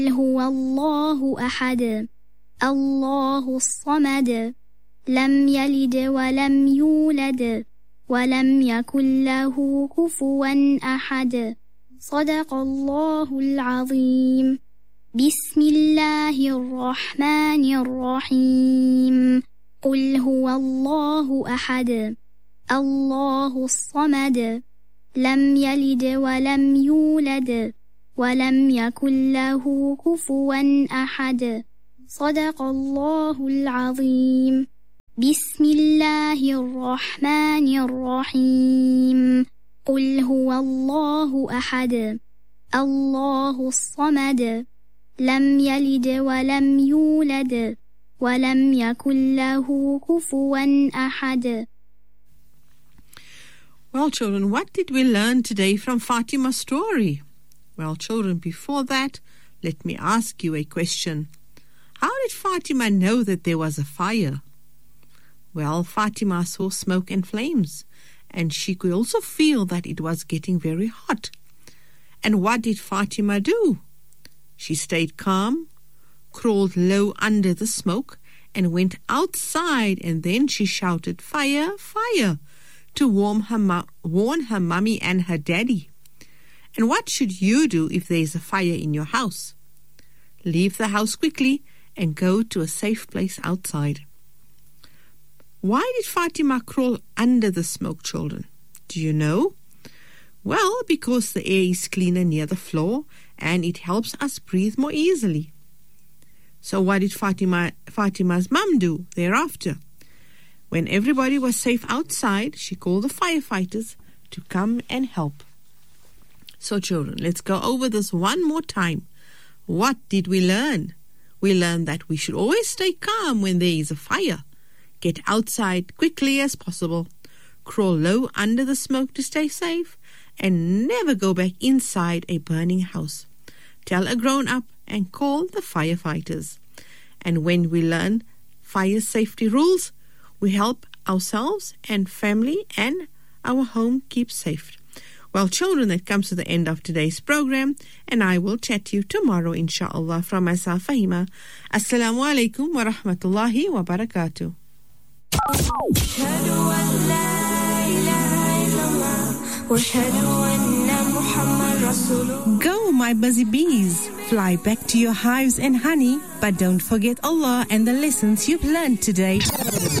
هو الله أحد الله الصمد لم يلد ولم يولد ولم يكن له كفوا أحد صدق الله العظيم بسم الله الرحمن الرحيم قل هو الله أحد الله الصمد لم يلد ولم يولد ولم يكن له كفوا أحد صدق الله العظيم بسم الله الرحمن الرحيم قل هو الله أحد الله الصمد لم يلد ولم يولد ولم يكن له كفوا أحد. Well, children, what did we learn today from Fatima's story? Well, children, before that, let me ask you a question. How did Fatima know that there was a fire? Well, Fatima saw smoke and flames, and she could also feel that it was getting very hot. And what did Fatima do? She stayed calm, crawled low under the smoke, and went outside, and then she shouted, "Fire, fire!" to warn her mummy and her daddy. And what should you do if there is a fire in your house? Leave the house quickly and go to a safe place outside. Why did Fatima crawl under the smoke, children? Do you know? Well, because the air is cleaner near the floor and it helps us breathe more easily. So what did Fatima's mum do thereafter? When everybody was safe outside, she called the firefighters to come and help. So children, let's go over this one more time. What did we learn? We learned that we should always stay calm when there is a fire. Get outside quickly as possible. Crawl low under the smoke to stay safe. And never go back inside a burning house. Tell a grown-up and call the firefighters. And when we learn fire safety rules, we help ourselves and family and our home keep safe. Well, children, that comes to the end of today's program, and I will chat to you tomorrow, inshallah, from myself, Fahima. Assalamu alaikum wa rahmatullahi wa barakatuh. Go, my busy bees. Fly back to your hives and honey, but don't forget Allah and the lessons you've learned today.